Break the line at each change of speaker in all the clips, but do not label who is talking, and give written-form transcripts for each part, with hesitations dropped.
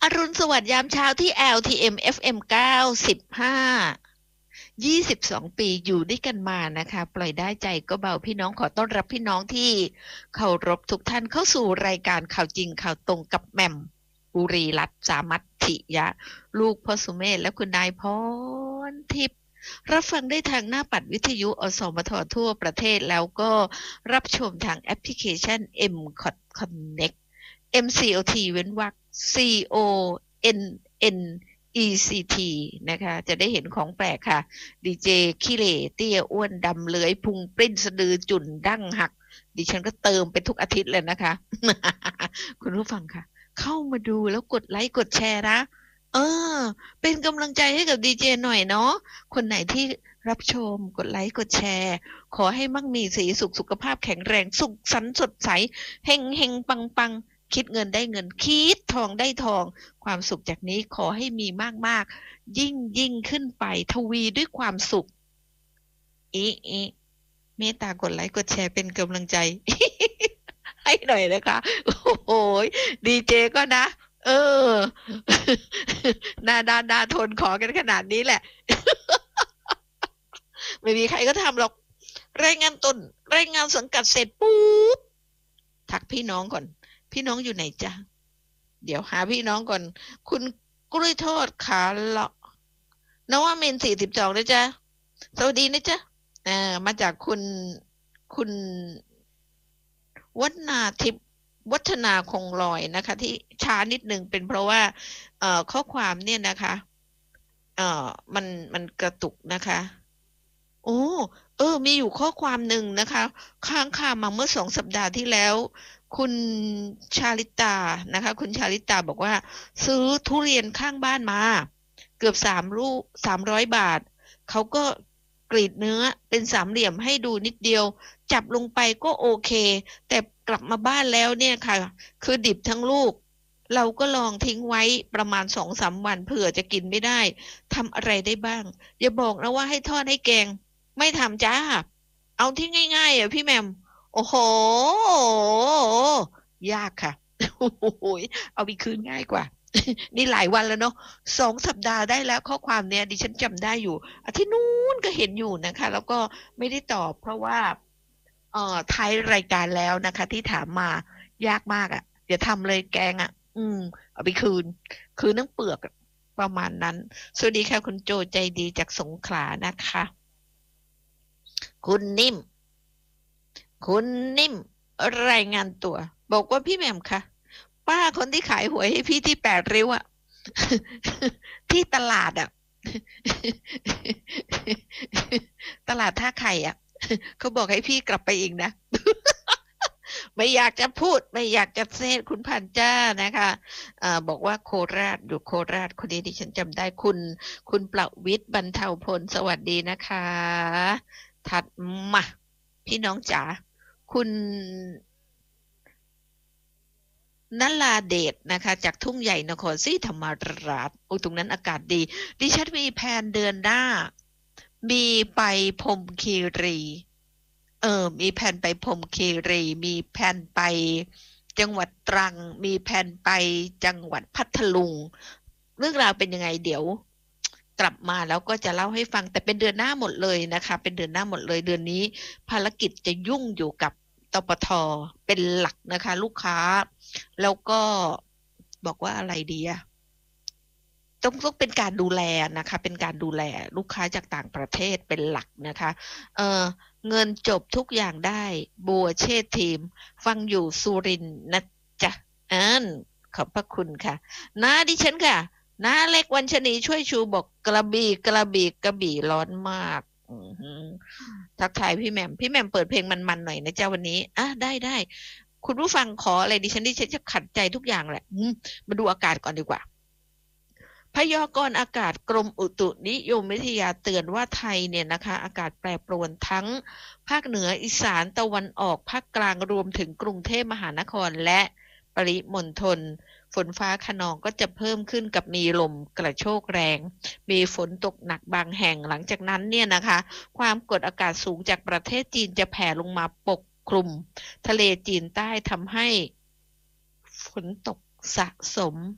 อรุณสวัสดิ์ยามเช้าที่ LTM FM 95 22 ปีอยู่ด้วยกันมานะคะปล่อยได้ใจก็เบาพี่น้องขอต้อนรับพี่น้องที่เคารพทุกท่านเข้าสู่รายการข่าวจริงข่าวตรงกับแหม่มอุรีรัตน์สามัคถิยะลูกพ่อสุเมธและคุณนายพรทิพย์รับฟังได้ทางหน้าปัดวิทยุอสมททั่วประเทศแล้วก็รับชมทางแอปพลิเคชัน MCOT Connect MCOT เว้นวรรค CONNECT นะคะจะได้เห็นของแปลกค่ะดีเจขี้เหร่เตี้ยอ้วนดำเลื้อยพุงปริ้นสะดือจุ่นดั้งหักดิฉันก็เติมไปทุกอาทิตย์เลยนะคะ คุณผู้ฟังค่ะเข้ามาดูแล้วกดไลค์กดแชร์นะเออเป็นกำลังใจให้กับดีเจหน่อยเนาะคนไหนที่รับชมกดไลค์กดแชร์ขอให้มั่งมีสีสุขสุขภาพแข็งแรงสุขสันต์สดใสเฮงเฮงปังปังคิดเงินได้เงินคิดทองได้ทองความสุขจากนี้ขอให้มีมากๆยิ่งขึ้นไปทวีด้วยความสุขอีเมตตากดไลค์กดแชร์เป็นกำลังใจ ให้หน่อยนะคะโอ้โหดีเจก็นะ เออ นาทนขอกันขนาดนี้แหละ ไม่มีใครก็ทำหรอกรายงานตนรายงานสังกัดเสร็จปุ๊บทักพี่น้องก่อนพี่น้องอยู่ไหนจ๊ะเดี๋ยวหาพี่น้องก่อนคุณกล้วยทอดขาเลาะนวมินทร์42นะจ๊ะสวัสดีนะจ๊ะมาจากคุณวัฒนาทิพย์วัฒนาคงลอยนะคะที่ช้านิดนึงเป็นเพราะว่าข้อความเนี่ยนะคะเอ่อมันกระตุกนะคะโอ้มีอยู่ข้อความหนึ่งนะคะค้างคามาเมื่อ2 สัปดาห์ที่แล้วคุณชาลิตานะคะคุณชาลิตาบอกว่าซื้อทุเรียนข้างบ้านมาเกือบ3 ลูก300 บาทเขาก็กรีดเนื้อเป็นสามเหลี่ยมให้ดูนิดเดียวจับลงไปก็โอเคแต่กลับมาบ้านแล้วเนี่ยค่ะคือดิบทั้งลูกเราก็ลองทิ้งไว้ประมาณ2-3 วันเผื่อจะกินไม่ได้ทำอะไรได้บ้างอย่าบอกนะว่าให้ทอดให้แกงไม่ทำจ้าเอาที่ง่ายๆอ่ะพี่แหม่มโอ้โหยากค่ะโอ้โหเอาไปคืนง่ายกว่านี่หลายวันแล้วเนาะ2 สัปดาห์ได้แล้วข้อความเนี้ยดิฉันจำได้อยู่อาทิตย์นู้นก็เห็นอยู่นะคะแล้วก็ไม่ได้ตอบเพราะว่าท้ายรายการแล้วนะคะที่ถามมายากมากอ่ะเดี๋ยวทำเลยแกงอ่ะเอาไปคืนทั้งเปลือกประมาณนั้นสวัสดีค่ะคุณโจใจดีจากสงขลานะคะคุณนิ่มคุณนิ่มรายงานตัวบอกว่าพี่แหม่มค่ะป้าคนที่ขายหวยให้พี่ที่8 ริ้วอะที่ตลาดอะตลาดท่าไข่อะเขาบอกให้พี่กลับไปอีกนะไม่อยากจะพูดไม่อยากจะเซตคุณพันจ้านะคะบอกว่าโคราชอยู่โคราชคนนี้ดิฉันจำได้คุณประวิตรบรรเทาพลสวัสดีนะคะถัดมาพี่น้องจ๋าคุณนลาเดชนะคะจากทุ่งใหญ่นครศรีธรรมราชโอ้ตรงนั้นอากาศดีดิฉันมีแผนเดือนหน้ามีไปพรหมคีรีมีแผนไปพรหมคีรีมีแผนไปจังหวัดตรังมีแผนไปจังหวัดพัทลุงเรื่องราวเป็นยังไงเดี๋ยวกลับมาแล้วก็จะเล่าให้ฟังแต่เป็นเดือนหน้าหมดเลยนะคะเป็นเดือนหน้าหมดเลยเดือนนี้ภารกิจจะยุ่งอยู่กับตปทเป็นหลักนะคะลูกค้าแล้วก็บอกว่าอะไรดีอะต้องเป็นการดูแลนะคะเป็นการดูแลลูกค้าจากต่างประเทศเป็นหลักนะคะเออเงินจบทุกอย่างได้บัวเชษทีมฟังอยู่สุรินทร์นะจ๊ะขอบพระคุณค่ะน้าดิฉันค่ะน้าเล็กวันชนีช่วยชูบอกกระบี่ร้อนมากทักทายพี่แหม่มเปิดเพลงมันๆหน่อยนะจ๊ะวันนี้ได้คุณผู้ฟังขออะไรดิฉันจะขัดใจทุกอย่างแหละมาดูอากาศก่อนดีกว่าพยากรณ์อากาศกรมอุตุนิยมวิทยาเตือนว่าไทยเนี่ยนะคะอากาศแปรปรวนทั้งภาคเหนืออีสานตะวันออกภาคกลางรวมถึงกรุงเทพมหานครและปริมณฑลฝนฟ้าคะนองก็จะเพิ่มขึ้นกับมีลมกระโชกแรงมีฝนตกหนักบางแห่งหลังจากนั้นเนี่ยนะคะความกดอากาศสูงจากประเทศจีนจะแผ่ลงมาปกคลุมทะเลจีนใต้ทำให้ฝนตกสะสม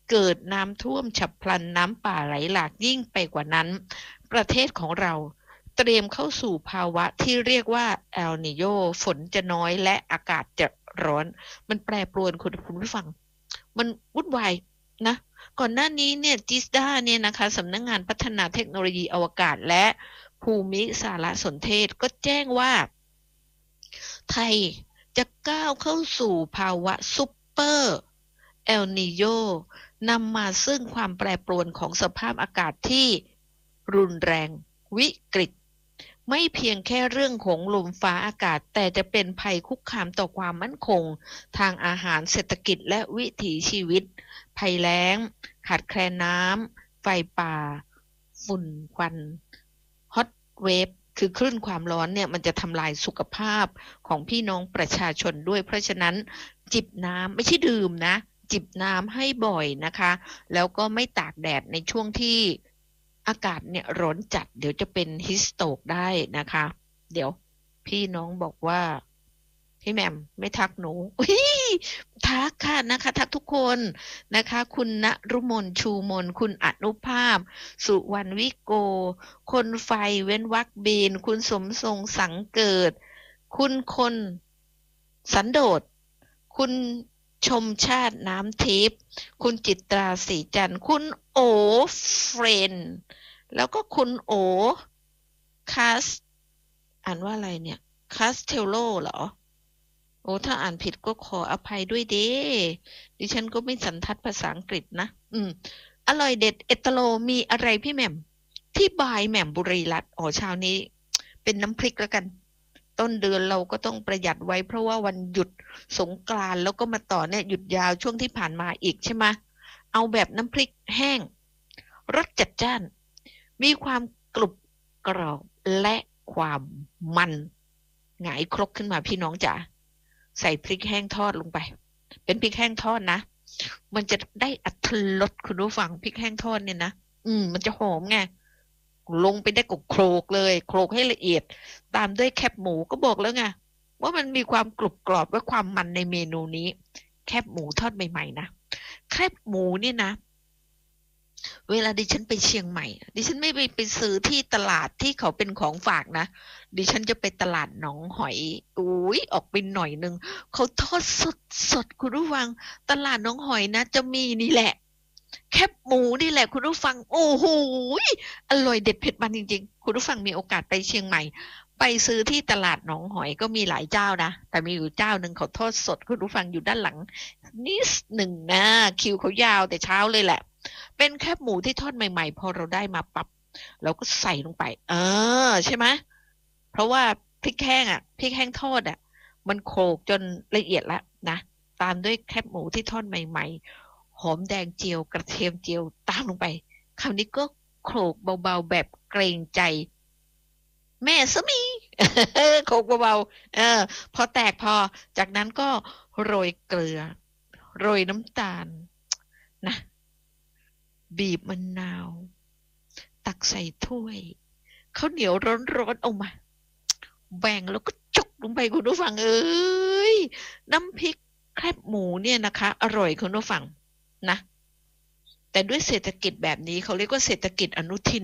เกิดน้ำท่วมฉับพลันน้ำป่าไหลหลากยิ่งไปกว่านั้น ประเทศของเราเตรียมเข้าสู่ภาวะที่เรียกว่าเอลนีโญฝนจะน้อยและอากาศจะร้อนมันแปรปรวนคุณผู้ฟังมันวุ่นวายนะก่อนหน้านี้เนี่ยจิสดาเนี่ยนะคะสำนักงานพัฒนาเทคโนโลยีอวกาศและภูมิสารสนเทศก็แจ้งว่าไทยจะก้าวเข้าสู่ภาวะซุปเปอร์เอลนีโญนำมาซึ่งความแปรปรวนของสภาพอากาศที่รุนแรงวิกฤตไม่เพียงแค่เรื่องของลมฟ้าอากาศแต่จะเป็นภัยคุกคามต่อความมั่นคงทางอาหารเศรษฐกิจและวิถีชีวิตภัยแล้งขาดแคลนน้ำไฟป่าฝุ่นควันฮอตเวฟคือคลื่นความร้อนเนี่ยมันจะทำลายสุขภาพของพี่น้องประชาชนด้วยเพราะฉะนั้นจิบน้ำไม่ใช่ดื่มนะจิบน้ำให้บ่อยนะคะแล้วก็ไม่ตากแดดในช่วงที่อากาศเนี่ยร้อนจัดเดี๋ยวจะเป็นฮิสโตกได้นะคะเดี๋ยวพี่น้องบอกว่าพี่แหม่มไม่ทักหนูทักค่ะนะคะทักทุกคนนะคะคุณณรุมนชูมนคุณอนุภาพสุวรรณวิโกคนไฟเว้นวรรคบีนคุณสมทรงสังเกิดคุณคนสันโดษคุณชมชาติน้ำทิพย์คุณจิตราศรีจันทร์คุณโอเฟรนแล้วก็คุณโอคาสอ่านว่าอะไรเนี่ยคาสเทโลเหรอโอ้ถ้าอ่านผิดก็ขออภัยด้วยเด้ดิฉันก็ไม่สันทัดภาษาอังกฤษนะอร่อยเด็ดเอตโลมีอะไรพี่แหม่มที่บายแหม่มบุรีรัตน์เช้านี้เป็นน้ำพริกแล้วกันต้นเดือนเราก็ต้องประหยัดไว้เพราะว่าวันหยุดสงกรานต์แล้วก็มาต่อเนี่ยหยุดยาวช่วงที่ผ่านมาอีกใช่ไหมเอาแบบน้ำพริกแห้งรสจัดจ้านมีความกรุบกรอบและความมันหงายครกขึ้นมาพี่น้องจ๋าใส่พริกแห้งทอดลงไปเป็นพริกแห้งทอดนะมันจะได้อรรถรสคุณผู้ฟังพริกแห้งทอดเนี่ยนะมันจะหอมไงลงไปได้กับโขลกเลยโขลกให้ละเอียดตามด้วยแคบหมูก็บอกแล้วไงว่ามันมีความกรุบกรอบและความมันในเมนูนี้แคบหมูทอดใหม่ๆนะแคบหมูนี่นะเวลาดิฉันไปเชียงใหม่ดิฉันไม่ไปซื้อที่ตลาดที่เขาเป็นของฝากนะดิฉันจะไปตลาดหนองหอยออกไปหน่อยนึงเขาทอดสดคุณผู้ฟังตลาดหนองหอยนะจะมีนี่แหละแคบหมูนี่แหละคุณผู้ฟังโอ้โหอร่อยเด็ดเผ็ดมันจริงๆคุณผู้ฟังมีโอกาสไปเชียงใหม่ไปซื้อที่ตลาดหนองหอยก็มีหลายเจ้านะแต่มีอยู่เจ้าหนึ่งเขาทอดสดคุณผู้ฟังอยู่ด้านหลังนิดหนึ่งนะคิวเขายาวแต่เช้าเลยแหละเป็นแคบหมูที่ทอดใหม่ๆพอเราได้มาปั๊บเราก็ใส่ลงไปใช่ไหมเพราะว่าพริกแห้งพริกแห้งทอดมันโขลกจนละเอียดแล้วนะตามด้วยแคบหมูที่ทอดใหม่ๆหอมแดงเจียวกระเทียมเจียวตามลงไปคราวนี้ก็โขลกเบาๆแบบเกรงใจแม่สมีโขลกเบาๆพอแตกพอจากนั้นก็โรยเกลือโรยน้ำตาลนะบีบมะนาวตักใส่ถ้วยข้าวเหนียวร้อนๆเอามาแบ่งแล้วก็จุกลงไปคุณผู้ฟังเอ้ยน้ำพริกแคบหมูเนี่ยนะคะอร่อยคุณผู้ฟังนะแต่ด้วยเศรษฐกิจแบบนี้เขาเรียกว่าเศรษฐกิจอนุทิน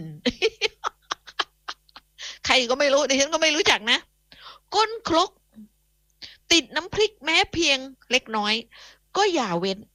ใครก็ไม่รู้ดิฉันก็ไม่รู้จักนะก้นครกติดน้ำพริกแม้เพียงเล็กน้อยก็อย่าเว้น